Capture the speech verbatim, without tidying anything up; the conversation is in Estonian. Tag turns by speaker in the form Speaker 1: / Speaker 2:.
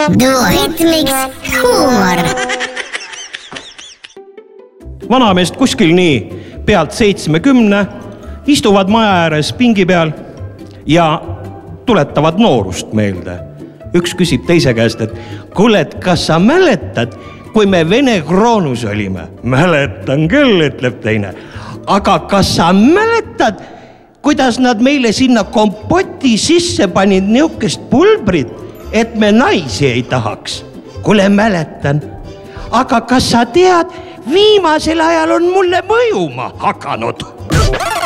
Speaker 1: Duetmix huumor.
Speaker 2: Vanameest kuskil nii pealt seitsmekümne istuvad maja ääres pingi peal ja tuletavad noorust meelde. Üks küsib teise käest, et kuule, kas sa mäletad, kui me Vene Kroonus olime? Mäletan küll, ütleb teine. Aga kas sa mäletad, kuidas nad meile sinna kompoti sisse panid niukest pulbrit, et me naisi ei tahaks? Kuule, mäletan. Aga kas sa tead, viimasel ajal on mulle mõjuma hakanud.